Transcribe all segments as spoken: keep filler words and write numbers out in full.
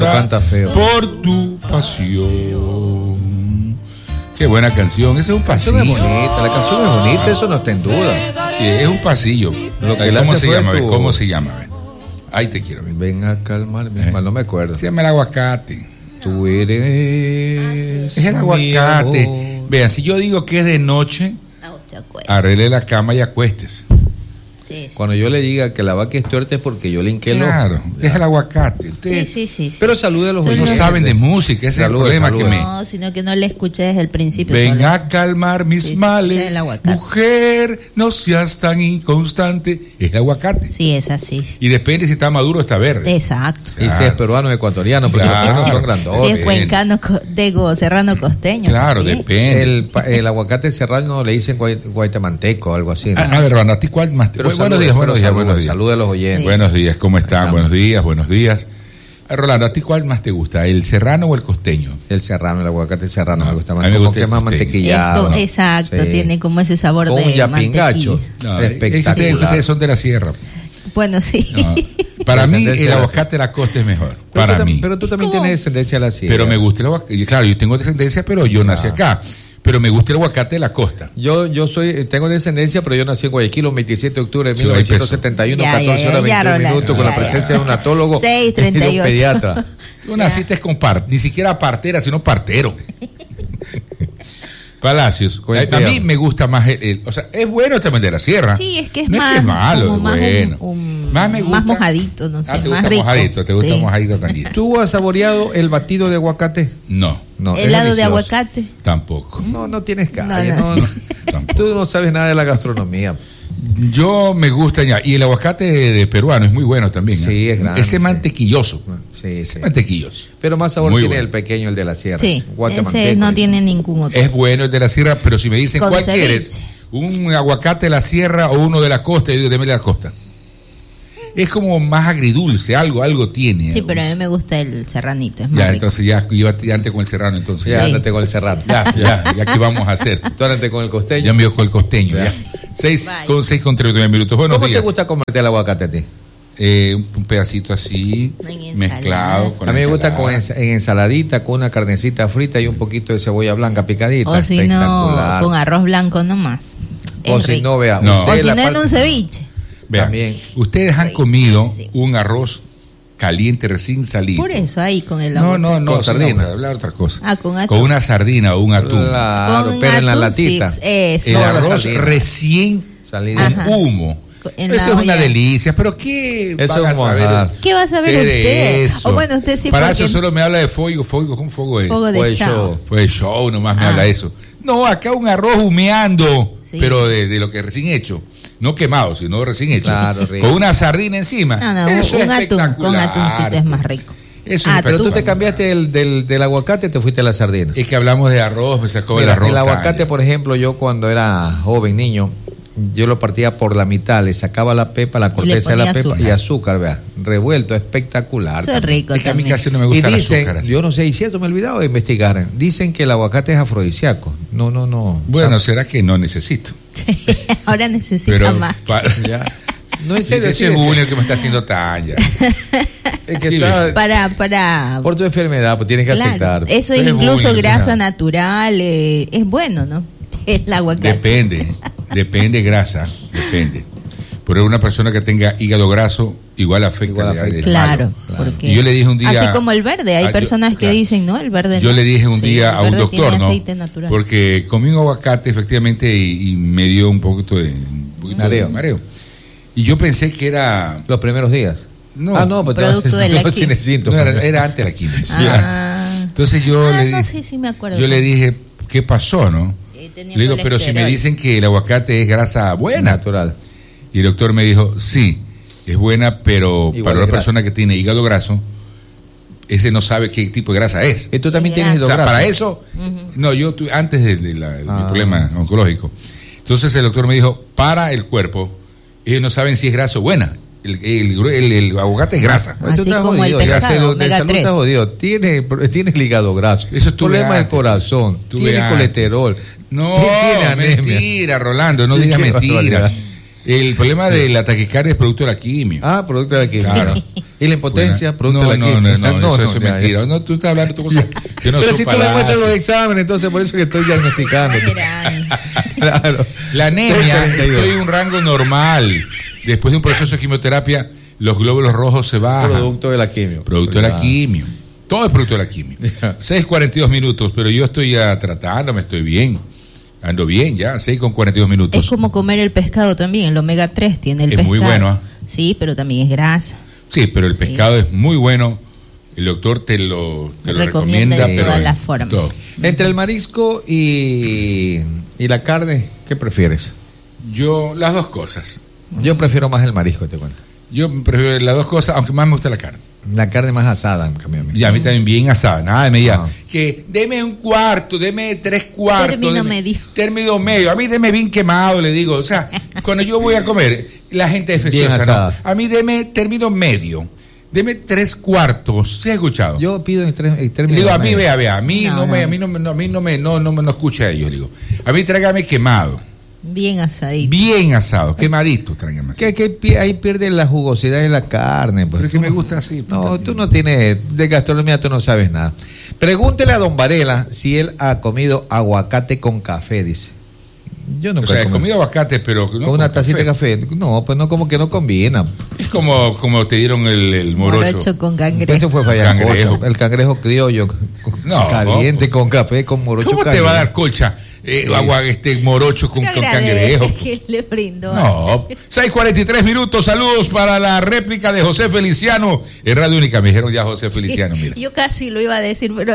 canta feo. Por tu pasión. Qué buena canción, ese es un pasillo. La canción es bonita, la canción es bonita, eso no está en duda. Sí, es un pasillo. Lo que ¿Cómo se fue llama? tu... ¿Cómo se llama? Ahí te quiero ver. Ven a calmarme, eh. no me acuerdo. Se llama el aguacate. Tú eres. Es el aguacate. Vean, si yo digo que es de noche, arregle la cama y acuestes. Sí, sí, Cuando sí. yo le diga que la vaca es tuerta es porque yo le hinqué el ojo. Claro, es el aguacate. Ustedes, Sí, sí, sí, sí. Pero salude a los no oyentes. saben de música, ese Salude, es el problema salude. que me... No, sino que no le escuché desde el principio. Ven solo. a calmar mis Sí, sí, males, es el aguacate. mujer, no seas tan inconstante. Es el aguacate. Sí, es así. Y depende si está maduro o está verde. Exacto. Y si es peruano o ecuatoriano, porque Claro. los peruanos son Si grandotes. es cuencano, co- digo, serrano costeño. Claro, también. depende. El, pa- el aguacate serrano le dicen guay- guaitemanteco o algo así, ¿no? A, a ver, Rana, ¿a ti cuál más te... Pero Bu- buenos salude, días, pero buenos días, salude, buenos días. salude a los oyentes. Sí. Buenos días, ¿cómo están? Estamos. Buenos días, buenos días. A Rolando, ¿a ti cuál más te gusta? ¿El serrano o el costeño? El serrano, el aguacate serrano No, me gusta a más. mí me Como gusta que el es más costeño. mantequillado. Esto- exacto, Sí. tiene como ese sabor Con de un yapingacho. mantequilla. No, es que ustedes, espectacular. ustedes son de la sierra. Bueno, sí. No. Para mí, Descendencia el de la aguacate de la costa es mejor. Pero Para tú, mí. Pero tú también ¿Cómo? tienes descendencia de la sierra. Pero me gusta el aguacate. Claro, yo tengo descendencia, pero yo nací acá. Pero me gusta el aguacate de la costa. Yo, yo soy, tengo descendencia, pero yo nací en Guayaquil el veintisiete de octubre de Sí, ahí mil novecientos setenta y uno, Ya, ya, catorce horas ya, ya, veintiún Rolando, minutos, con ya, la ya. presencia de un atólogo seis treinta y y de un ocho. pediatra. Tú naciste con par, ni siquiera partera, sino partero. Palacios. A, a mí me gusta más el, el- o sea, es bueno también de la sierra. Sí, es que es no más, es que es malo, como es más, bueno. un- un- más me gusta. más mojadito, no sé, Ah, te más gusta rico. mojadito, te gusta Sí. mojadito también. ¿Tú has saboreado el batido de aguacate? No, No, es Helado de delicioso. aguacate. tampoco. No, no tienes calle. No, No, no. no. Tampoco. Tú no sabes nada de la gastronomía. Yo me gusta ya. Y el aguacate de, de peruano es muy bueno también. ¿eh? Sí, es grande, Ese sí. mantequilloso. Sí, Ese sí. mantequilloso. Pero más sabor Muy tiene bueno. el pequeño, el de la sierra. Sí, Guatemalteco, ese no dice. tiene ningún otro. Es bueno el de la sierra, pero si me dicen Con cuál ceviche. quieres, un aguacate de la sierra o uno de la costa, yo digo, deme de la costa. Es como más agridulce, algo, algo tiene. Sí, pero a mí me gusta el serranito, es más Ya, rico. entonces ya iba antes con el serrano, entonces. Ya, Ya, Sí. ándate con el serrano. ya, ya, ya, ¿qué vamos a hacer? Tú ándate con el costeño. Ya me dio con el costeño, ya. Seis Bye. con seis con treinta y nueve minutos. Buenos ¿Cómo días. te gusta comerte el aguacate a ti? Eh, un, un pedacito así, En ensalada. mezclado con A mí me gusta con ensalada. ens- en ensaladita, con una carnecita frita y un poquito de cebolla blanca picadita. O si no, Espectacular. con arroz blanco nomás. O Es si rico. no, vea. No. usted O si la no, en parte- un ceviche. Vean, También. ustedes han comido Riquísimo. un arroz caliente recién salido. Por eso, ahí con el No, aguacate. no, no, Con sardina. sardina. Vamos a hablar otra cosa. Ah, con atún. una sardina o un atún. Claro, Con pero en la atún, latita. sí, eso. El No, la arroz sardina. recién Salida. con Ajá. humo. En Eso la es una olla. delicia. Pero ¿qué Eso van a es un saber? manjar. ¿Qué vas a ver ¿Qué de usted? eso? O bueno, usted sí, Para porque eso solo me habla de fuego, fuego, ¿cómo fuego es? fuego de Pues chao. yo- Fue show, nomás me Ah. habla eso. No, acá un arroz humeando, Sí. pero de, de lo que recién hecho. No quemado, sino recién hecho. Claro, rico. Con una sardina encima. No, no, Eso un es atún, con espectacular. atuncito es más rico. Eso Ah, es Pero tú te espectacular. cambiaste del, del, del aguacate y te fuiste a la sardina. Es que hablamos de arroz, me sacó Mira, el arroz. el aguacate, tal. por ejemplo, yo cuando era joven, niño, yo lo partía por la mitad, le sacaba la pepa, la corteza de la ponía pepa azúcar. y azúcar, vea, revuelto, espectacular. Eso es rico Es que a mí también. casi no me Y gusta el dicen, azúcar. así. yo no sé, y cierto, me he olvidado de investigar, dicen que el aguacate es afrodisíaco. No, no, no. Bueno, será que no necesito. Ahora necesita Pero más. pa- Ya. No, en Sí, serio, ese sí, es es- Julio el que me está haciendo talla. es que sí, está- Para, para. por tu enfermedad, pues tienes que Claro, aceptar. eso es Es incluso bueno, grasa claro. natural, eh, es bueno, ¿no? El aguacate. Depende, depende grasa, depende. Pero una persona que tenga hígado graso igual afecta. Igual al- afecta. es Claro, malo. porque Y yo le dije un día, así como el verde, hay Ah, yo- personas que claro. dicen, no, el verde Yo no. le dije un Sí, día el a un verde doctor, tiene ¿no? aceite natural. Porque comí un aguacate efectivamente y, y me dio un poquito de, un poquito Mareo. de mareo. Y yo pensé que era... Los primeros días. No, ah, no, pues Producto de la no tiene quimio. síntomas. no, era, era antes de la quimio. sí, Ah. antes. Entonces yo Ah, le no, dije, sí, sí me acuerdo. yo le dije, ¿qué pasó, no? Eh, tenía Le digo, pero si me colesterol. dicen que el aguacate es grasa buena. Natural. Y el doctor me dijo, sí, es buena, pero Igual para de una grasa. persona que tiene hígado graso, ese no sabe qué tipo de grasa es. ¿Y tú también Es tienes O hígado sea, graso? para eso, no, yo tu- antes de, de la- de mi Ah. problema oncológico. Entonces el doctor me dijo, para el cuerpo, ellos no saben si es grasa o buena. El, el, el- el aguacate es grasa. Pues tú Así estás como el jodido, pescado, ya sé, de omega salud tres. estás jodido. Tiene, tiene el hígado graso. Eso tú problema ve del antes. corazón. Tú tiene ve antes. colesterol. No, tiene anemia. mentira, Rolando, no Sí, digas qué mentiras. barbaridad. El problema de la taquicardia es producto de la quimio. Ah, producto de la quimio. Claro. ¿Y la impotencia? Bueno, Producto no, de la no, quimio. no, no, no, eso, eso es ya, mentira. ya. No, tú estás hablando de tu cosa. Yo no Pero soy si tú le muestras palacio. los exámenes, entonces por eso que estoy diagnosticando. Verán. Claro. La anemia, seis cuarenta y dos. estoy en un rango normal. Después de un proceso de quimioterapia, los glóbulos rojos se bajan. Producto de la quimio. Producto de la Ah. quimio. Todo es producto de la quimio. Ya. seis cuarenta y dos minutos, pero yo estoy ya tratándome, estoy bien. Ando bien ya, seis con cuarenta y dos minutos. Es como comer el pescado también, el omega tres tiene el Es pescado. muy bueno, ¿ah? Sí, pero también es grasa. Sí, pero el Sí. pescado es muy bueno. El doctor te lo, te lo Recomienda recomienda. de pero todas en las formas. todo. Entre el marisco y, y la carne, ¿qué prefieres? Yo, las dos cosas. Yo prefiero más el marisco, te cuento. Yo prefiero las dos cosas, aunque más me gusta la carne. La carne más asada, en cambio a mí. Y a mí también bien asada, nada de media. Ah. Que deme un cuarto, deme tres cuartos. Término deme- medio. Término medio. A mí deme bien quemado, le digo. O sea, cuando yo voy a comer, la gente es Bien feciosa, ¿no? asada. A mí deme término medio. Deme tres cuartos. ¿Se ha escuchado? Yo pido en, tres, en Le términos digo, a mí, medios. vea, vea, a mí no, No, me, no. a mí no, me- no, a mí no me, no, no, me- no escucha a ellos, le digo. A mí tráigame quemado, Bien asadito. bien asado, quemadito, tráigame así. Que, que pi- ahí pierde la jugosidad de la carne. Pues. Pero es que me gusta así. pues, No, también. tú no tienes, de gastronomía tú no sabes nada. Pregúntele a don Varela si él ha comido aguacate con café, dice. Yo nunca O sea, he he comido. comido aguacate, pero no con una con tacita de café. No, pues no, como que no combina. Es como, como te dieron el, el morocho. Morocho con Esto cangrejo. fue fallar. Cangrejo. El cangrejo criollo, con- No, caliente, no. con café, con morocho. ¿Cómo te caliente. va a dar colcha? Eh, Sí. agua, este morocho con, Pero con agradece cangrejo. que le brindó. No, seis cuarenta y tres minutos, saludos para la réplica de José Feliciano en Radio Única. Me dijeron ya José Feliciano, mira. Yo casi lo iba a decir, pero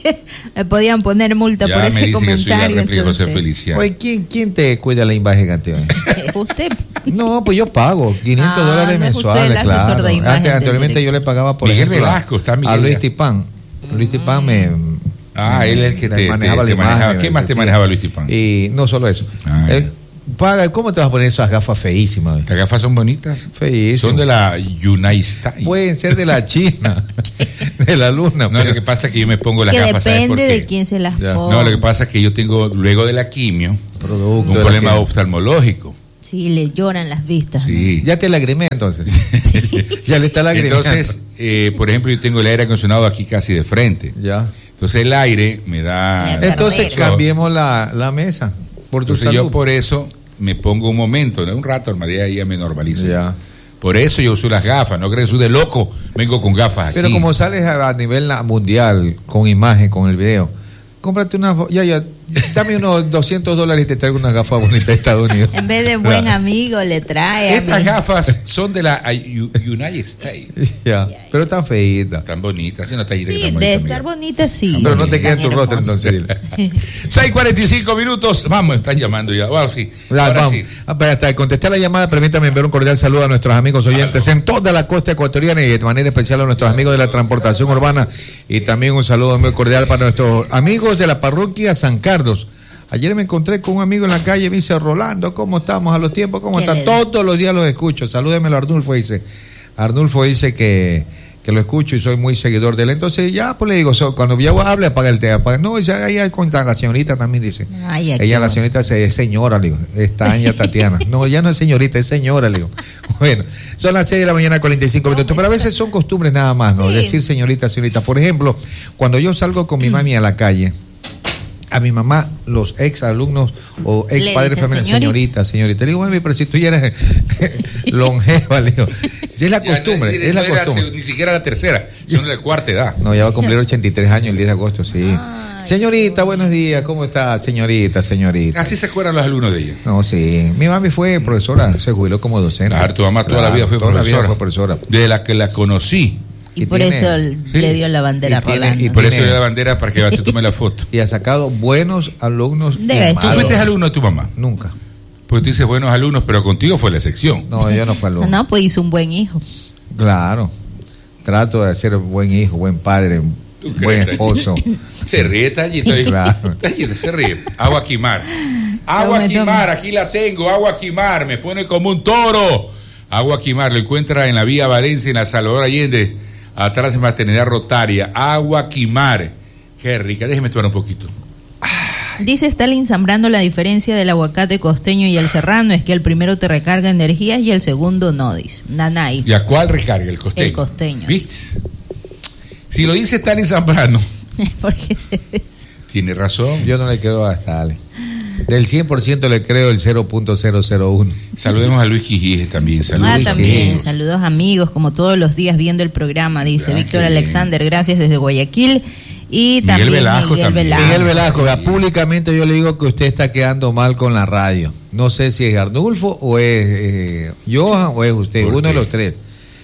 me podían poner multa Ya por me ese dice que soy la comentario. réplica de José entonces, Feliciano. Oye, ¿quién, ¿quién te cuida la imagen a ti? hoy? eh, usted. No, pues yo pago quinientos Ah, dólares no es usted mensuales, el asesor claro. de imagen Antes, del anteriormente yo director. le pagaba por Miguel ejemplo, a- Velasco, está Miguel a Luis Velasco. Tipán. Luis Tipán me Ah, me- él es el que me te- manejaba te- la te manejaba. imagen, ¿Qué más te sí. manejaba Luis Tipán? Y no solo eso. Ah, Él paga, ¿cómo te vas a poner esas gafas feísimas? Estas gafas son bonitas. Feísimas. Son de la United States. Pueden ser de la China, de la luna. No, pero- lo que pasa es que yo me pongo las Que gafas, ¿sabes por depende qué? de quién se las Ya. ponga. No, lo que pasa es que yo tengo, luego de la quimio, Producto un de la problema que- oftalmológico. Sí, le lloran las vistas. Sí. Ya te lagrimé entonces. ya le está lagrimando. Entonces, eh, por ejemplo, yo tengo el aire acondicionado aquí casi de frente. Ya. Entonces el aire me da... Me hace Entonces arder. cambiemos la, la mesa por tu Entonces salud. yo por eso me pongo un momento, ¿no? Un rato, al día ya me normalizo. Ya. Por eso yo uso las gafas, no crees que soy de loco, vengo con gafas aquí. Pero como sales a, a nivel na- mundial con imagen, con el video, cómprate una. Ya, ya, dame unos doscientos dólares y te traigo una gafa bonita de Estados Unidos. En vez de buen Ya. amigo, le trae. Estas amigo. gafas son de la U- United States. Ya, pero están feitas. Tan bonitas, sí, no tallita que Sí, tan de bonita, estar mira. bonita, sí. Pero no te queda en tu Tan rostro hermosa. entonces. seis cuarenta y cinco minutos, vamos, están llamando ya. Bueno, sí. Ya, Ahora vamos. sí. Ah, pero hasta contestar la llamada, permítame enviar un cordial saludo a nuestros amigos oyentes en toda la costa ecuatoriana y de manera especial a nuestros amigos de la transportación urbana y también un saludo muy cordial para nuestros amigos de la parroquia San Carlos. Ayer me encontré con un amigo en la calle, me dice, Rolando, ¿cómo estamos a los tiempos? ¿Cómo ¿Qué está? le- Todos los días los escucho. Salúdemelo a Arnulfo, dice. Arnulfo dice que, que lo escucho y soy muy seguidor de él. Entonces ya, pues le digo, so, cuando ya hable, apaga el tema. Apaga. No, ya ahí con la señorita también dice. Ay, aquí Ella, la no. señorita, se- es señora, le digo. Es Tania Tatiana. No, ya no es señorita, es señora, le digo. Bueno, son las seis de la mañana, cuarenta y cinco minutos. Pero a veces son costumbres nada más, ¿no? Sí. Decir señorita, señorita. Por ejemplo, cuando yo salgo con mi mami a la calle, a mi mamá, los ex alumnos o ex Le padres de dicen familia, señorita. señorita, señorita. Le digo, mami, pero si tú ya eres longeva, le digo. Si es la Ya, no costumbre, no es la era costumbre. Ni siquiera la tercera, sino la cuarta edad. No, ya va a cumplir ochenta y tres años el diez de agosto, sí. Ay, Señorita, buenos días, ¿cómo está? Señorita, señorita. Así se acuerdan los alumnos de ella. No, sí. Mi mami fue profesora, se jubiló como docente. Claro, tu mamá toda Claro, la vida fue toda la profesora. vida fue profesora. De la que la conocí. Y Y por tiene- eso sí. le dio la bandera Y tiene- Rolando. Y por eso Tiene- le da la bandera para que te tome la foto. Y ha sacado buenos alumnos. y Debe ser. ¿Tú malos. fuiste alumno de tu mamá? Nunca. Porque tú dices buenos alumnos, pero contigo fue la excepción. No, yo no fui alumno. No, pues hizo un buen hijo. Claro. Trato de ser buen hijo, buen padre, ¿Tú buen crees? esposo. Se ríe Tallito. ahí. Claro. Tallito se ríe. Agua a quimar. Agua a Tome, quimar, tome. aquí la tengo. Agua a quimar, me pone como un toro. Agua a quimar, lo encuentra en la vía Valencia, en la Salvador Allende, atrás de Maternidad Rotaria. Agua a quimar. Qué rica, déjeme tomar un poquito. Dice Stalin Zambrano, la diferencia del aguacate costeño y el serrano es que el primero te recarga energías y el segundo no, dice Nanay. ¿Y a cuál recarga? El costeño. El costeño. ¿Viste? Si lo dice Stalin Zambrano. Porque es... Tiene razón. Yo no le creo a Stalin. Del cien por ciento le creo el cero punto cero cero uno. Saludemos a Luis Quijiges también. Saludos, ah, también. Quijiges. Saludos amigos, como todos los días viendo el programa, dice Ah, Víctor qué Alexander, bien. gracias desde Guayaquil. Y Miguel también Velasco Miguel también. Velasco. Miguel Velasco, vea, públicamente yo le digo que usted está quedando mal con la radio. No sé si es Arnulfo o es eh, Johan o es usted, ¿Por uno qué? de los tres.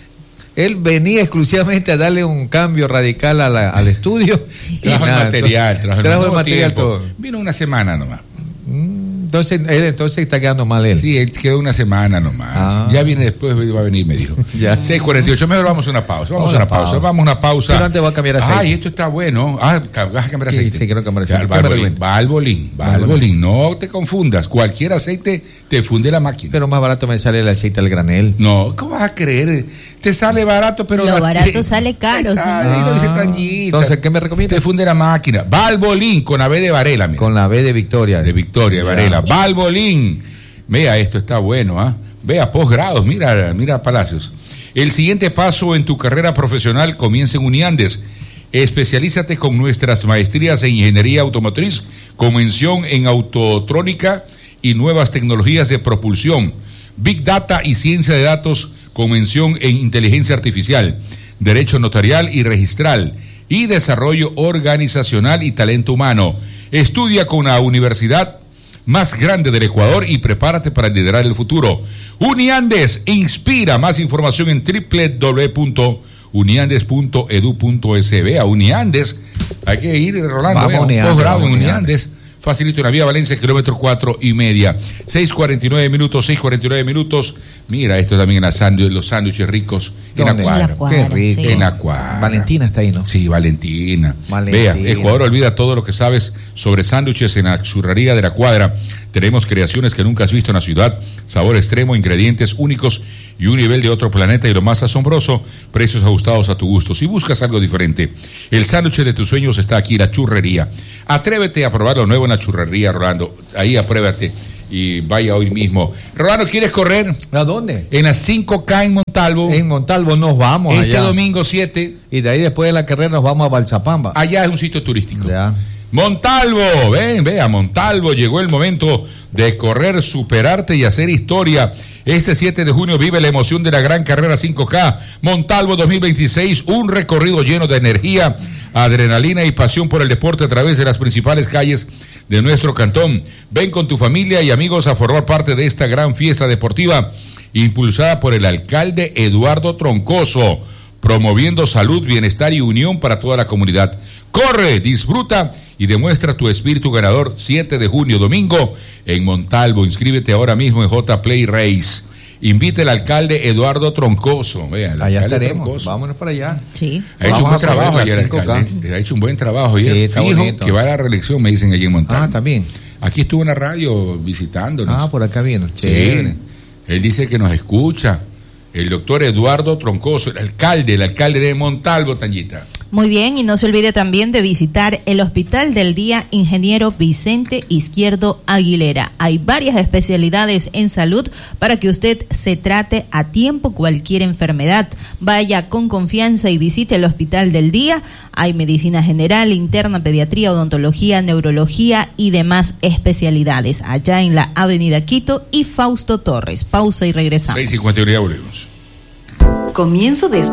Él venía exclusivamente a darle un cambio radical a la- al estudio. Sí. Y Trajo el nada, material. entonces, Trajo el, trajo el nuevo material tiempo. todo. Vino una semana nomás. Mm, Entonces, él entonces está quedando mal él. Sí, él quedó una semana nomás. Ah. Ya viene después, va a venir, me dijo. Ya. seis cuarenta y ocho, mejor vamos a una pausa. Vamos, Vamos a una a pausa. pausa. Vamos a una pausa. Pero antes va a cambiar aceite. Ay, esto está bueno. Ah, ca- vas a cambiar Sí, aceite. sí, quiero cambiar Ya, aceite. Valvoline, Cámbialo bien. Valvoline, Valvoline. No te confundas. Cualquier aceite te funde la máquina. Pero más barato me sale el aceite al granel. No, ¿cómo vas a creer? Te sale barato, pero... Lo la- barato te- sale caro, Ahí está, sí. ahí lo dice Ah, Tanguita. entonces, ¿qué me recomienda? Te funde la máquina. Valvoline con A B de Varela, mira. Con la B de Victoria. De Victoria, Ya. Varela. Valvoline. Vea, esto está bueno, ¿ah? Vea, posgrados, mira, mira Palacios. El siguiente paso en tu carrera profesional comienza en Uniandes. Especialízate con nuestras maestrías en Ingeniería Automotriz, con mención en Autotrónica y nuevas tecnologías de propulsión, Big Data y Ciencia de Datos, con mención en Inteligencia Artificial, Derecho Notarial y Registral, y Desarrollo Organizacional y Talento Humano. Estudia con la universidad más grande del Ecuador y prepárate para liderar el futuro. Uniandes inspira. Más información en doble u doble u doble u punto uniandes punto edu punto es. Vea, Uniandes, hay que ir, Rolando, Vamos vea, un Uniandes, posgrado en vamos Uniandes. Facilito en la vía Valencia, kilómetro cuatro y media. seis cuarenta y nueve minutos, seis cuarenta y nueve minutos. Mira, esto también en la sándwich, los sándwiches ricos en la ¿Dónde? cuadra. En la cuadra, Qué rico. sí. En la cuadra. Valentina está ahí, ¿no? Sí, Valentina. Valentina. Vea, Ecuador olvida todo lo que sabes sobre sándwiches en la churrería de la cuadra. Tenemos creaciones que nunca has visto en la ciudad, sabor extremo, ingredientes únicos y un nivel de otro planeta, y lo más asombroso, precios ajustados a tu gusto. Si buscas algo diferente, el sándwich de tus sueños está aquí, la churrería. Atrévete a probar lo nuevo en la churrería, Rolando. Ahí apruébate y vaya hoy mismo. Rolando, ¿quieres correr? ¿A dónde? En las cinco K en Montalvo. En Montalvo nos vamos este allá. domingo siete. Y de ahí después de la carrera nos vamos a Balsapamba. Allá es un sitio turístico. Ya. Montalvo, ven, vea, Montalvo, llegó el momento de correr, superarte y hacer historia. Este siete de junio vive la emoción de la gran carrera cinco K. Montalvo dos mil veintiséis, un recorrido lleno de energía, adrenalina y pasión por el deporte a través de las principales calles de nuestro cantón. Ven con tu familia y amigos a formar parte de esta gran fiesta deportiva impulsada por el alcalde Eduardo Troncoso, promoviendo salud, bienestar y unión para toda la comunidad. Corre, disfruta y demuestra tu espíritu ganador. siete de junio, domingo, en Montalvo. Inscríbete ahora mismo en J Play Race. Invita el alcalde Eduardo Troncoso. Vea, el Allá alcalde estaremos. Troncoso. Vámonos para allá. Sí. Ha hecho Vamos un buen a correr trabajo las ayer el cinco K. alcalde. Ha hecho un buen trabajo. Y Sí, es está fijo bonito. que va a la reelección, me dicen allí en Montalvo. Ah, también. Aquí estuvo en la radio visitándonos. Ah, por acá vino. Sí. Chévere. Él dice que nos escucha. El doctor Eduardo Troncoso, el alcalde, el alcalde de Montalvo, Tañita. Muy bien, y no se olvide también de visitar el Hospital del Día Ingeniero Vicente Izquierdo Aguilera. Hay varias especialidades en salud para que usted se trate a tiempo cualquier enfermedad. Vaya con confianza y visite el Hospital del Día. Hay medicina general, interna, pediatría, odontología, neurología y demás especialidades. Allá en la Avenida Quito y Fausto Torres. Pausa y regresamos. seis cincuenta y uno, ya volvemos. Comienzo de